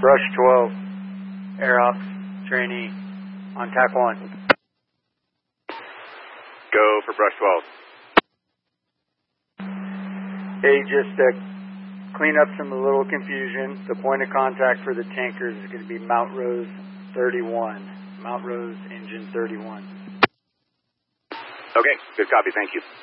Brush 12, air ops, trainee, on TAC 1. Go for Brush 12. Hey, just clean up some little confusion. The point of contact for the tankers is going to be Mount Rose 31. Mount Rose, engine 31. Okay, good copy, thank you.